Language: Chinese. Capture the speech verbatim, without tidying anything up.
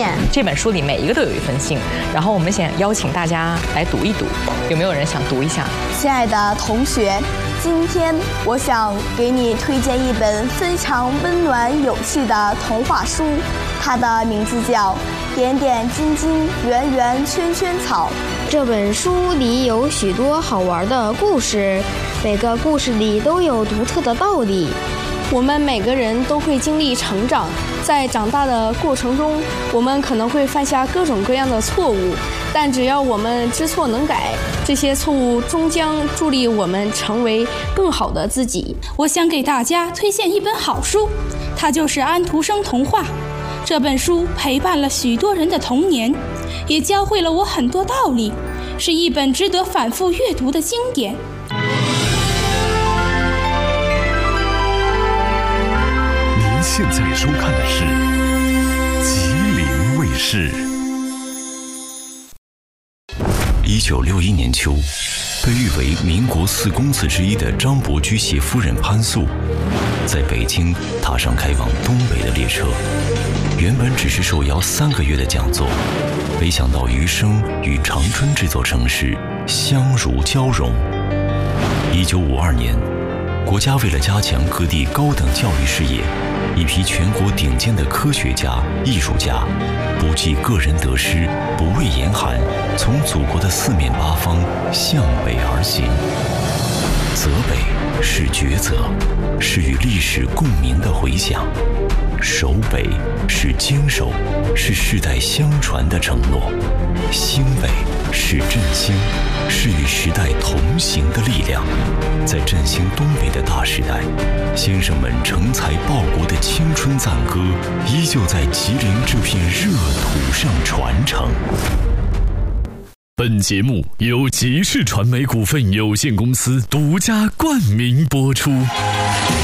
念。 这本书里每一个都有一封信，然后我们想邀请大家来读一读，有没有人想读一下？ 亲爱的同学，今天我想给你推荐一本非常温暖有趣的童话书，它的名字叫《点点晶晶，圆圆圈圈草》。 这本书里有许多好玩的故事，每个故事里都有独特的道理。 我们每个人都会经历成长，在长大的过程中，我们可能会犯下各种各样的错误，但只要我们知错能改，这些错误终将助力我们成为更好的自己。 我想给大家推荐一本好书，它就是安徒生童话。这本书陪伴了许多人的童年，也教会了我很多道理，是一本值得反复阅读的经典。 您现在收看的是吉林卫视。一九六一年秋，被誉为民国四公子之一的张伯驹携夫人潘素，在北京踏上开往东北的列车。原本只是受邀三个月的讲座，没想到余生与长春这座城市相如交融。一九五二年，国家为了加强各地高等教育事业，一批全国顶尖的科学家、艺术家，不计个人得失，不畏严寒，从祖国的四面八方向北而行。泽北是抉择，是与历史共鸣的回响；守北是坚守，是世代相传的承诺；兴北是振兴，是与时代同行的力量。在振兴东北的大时代，先生们成才报国的青春赞歌，依旧在吉林这片热土上传承。 本节目由吉视传媒股份有限公司独家冠名播出。